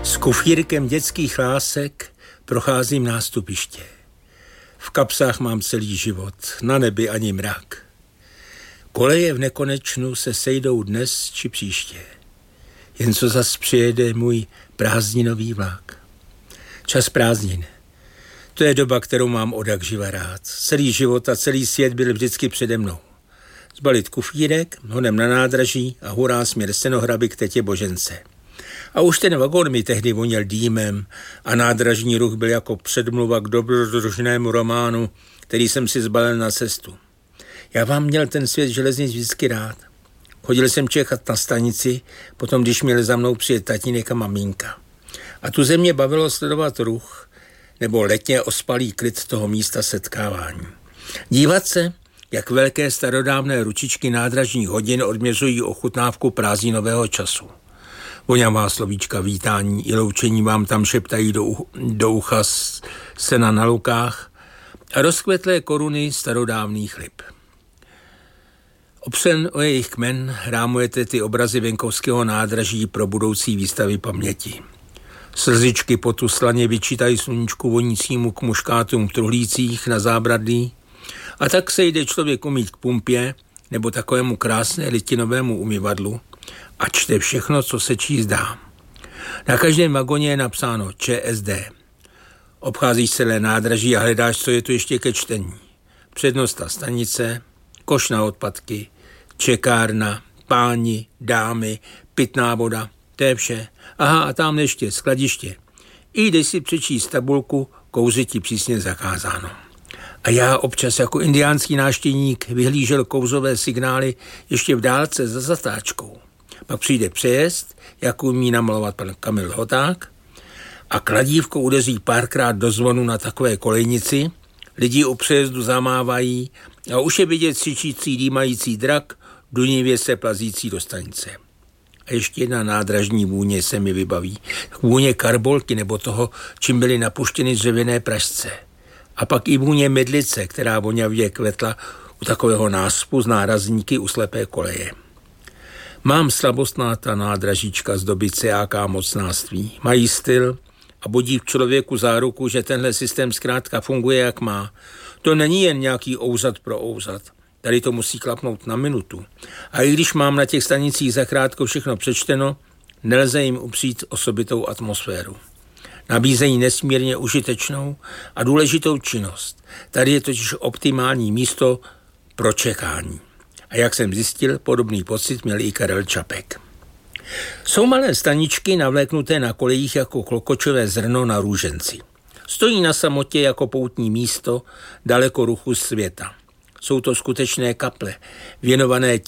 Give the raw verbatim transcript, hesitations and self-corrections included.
S kufírkem dětských lásek procházím nástupiště. V kapsách mám celý život, na nebi ani mrak. Koleje v nekonečnu se sejdou dnes či příště. Jen co zas přijede můj prázdninový vlak. Čas prázdnin. To je doba, kterou mám odakživa rád. Celý život a celý svět byl vždycky přede mnou. Zbalit kufírek, honem na nádraží a hurá směr Stenohrady k tetě Božence. A už ten vagón mi tehdy voněl dýmem a nádražní ruch byl jako předmluva k dobrodružnému románu, který jsem si zbalil na cestu. Já vám měl ten svět železnic vždycky rád. Chodil jsem čekat na stanici, potom když měl za mnou přijet tatínek a maminka. A tu ze mě bavilo sledovat ruch, nebo letně ospalý klid toho místa setkávání. Dívat se, jak velké starodávné ručičky nádražních hodin odměřují ochutnávku prázdninového času. Voňavá slovíčka vítání i loučení vám tam šeptají do, do ucha sena na lukách a rozkvetlé koruny starodávných lip. Opřen o jejich kmen rámujete ty obrazy venkovského nádraží pro budoucí výstavy paměti. Slzičky potu slaně vyčítají sluníčku vonícímu k muškátům v truhlících na zábradlí a tak se jde člověk umýt k pumpě nebo takovému krásné litinovému umyvadlu a čte všechno, co se číst dá. Na každém vagoně je napsáno ČSD. Obcházíš celé nádraží a hledáš, co je tu ještě ke čtení. Přednosta stanice, koš na odpadky, čekárna, páni, dámy, pitná voda, to je vše. Aha, a tam ještě skladiště. I jdeš si přečíst tabulku, kouřit ti přísně zakázáno. A já občas jako indiánský návštěvník vyhlížel kouzové signály ještě v dálce za zatáčkou. Pak přijde přejezd, jak umí namalovat pan Kamil Hoták, a kladívko udeří párkrát do zvonu na takové kolejnici, lidi u přejezdu zamávají a už je vidět křičící dýmající drak, dunivě se plazící do stanice. A ještě jedna nádražní vůně se mi vybaví. Vůně karbolky nebo toho, čím byly napuštěny dřevěné pražce. A pak i vůně mydlice, která vonavě kvetla u takového náspu z nárazníky u slepé koleje. Mám slabost na ta nádražíčka z doby C A K mocnáctví. Mají styl a budí v člověku záruku, že tenhle systém zkrátka funguje, jak má. To není jen nějaký ouzad pro ouzad. Tady to musí klapnout na minutu. A i když mám na těch stanicích zakrátko všechno přečteno, nelze jim upřít osobitou atmosféru. Nabízejí nesmírně užitečnou a důležitou činnost. Tady je totiž optimální místo pro čekání. A jak jsem zjistil, podobný pocit měl i Karel Čapek. Jsou malé staničky navléknuté na kolejích jako klokočové zrno na růženci. Stojí na samotě jako poutní místo daleko ruchu světa. Jsou to skutečné kaple, věnované